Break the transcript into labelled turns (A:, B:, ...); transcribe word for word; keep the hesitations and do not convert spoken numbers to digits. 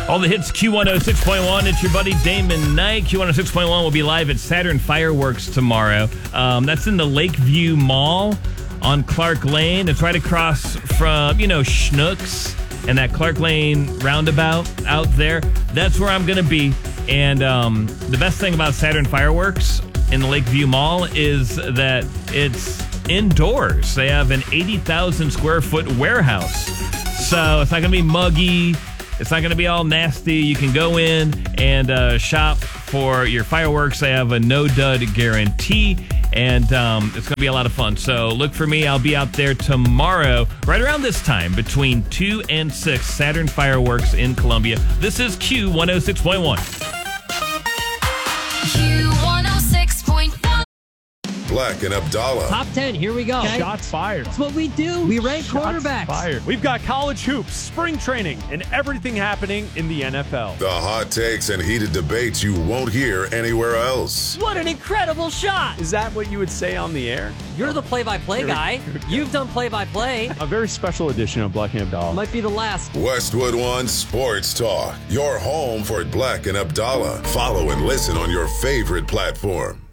A: All the hits, Q one oh six point one. It's your buddy Damon Knight. Q one oh six point one will be live at Saturn Fireworks tomorrow. Um, that's in the Lakeview Mall on Clark Lane. It's right across from, you know, Schnucks and that Clark Lane roundabout out there. That's where I'm going to be. And um, the best thing about Saturn Fireworks in the Lakeview Mall is that it's indoors. They have an eighty thousand square foot warehouse. So it's not going to be muggy. It's not going to be all nasty. You can go in and uh, shop for your fireworks. They have a no-dud guarantee, and um, it's going to be a lot of fun. So look for me. I'll be out there tomorrow, right around this time, between two and six, Saturn Fireworks in Columbia. This is Q one oh six point one.
B: Q one oh six point one.
C: Black and Abdallah.
D: Top ten, here we go.
E: Okay. Shots fired.
D: That's what we do. We rank
E: Shots
D: quarterbacks.
E: fired. We've got college hoops, spring training, and everything happening in the N F L.
C: The hot takes and heated debates you won't hear anywhere else.
D: What an incredible shot.
E: Is that what you would say on the air?
D: You're the play-by-play guy. You've done play-by-play.
E: A very special edition of Black and Abdallah.
D: Might be the last.
C: Westwood One Sports Talk. Your home for Black and Abdallah. Follow and listen on your favorite platform.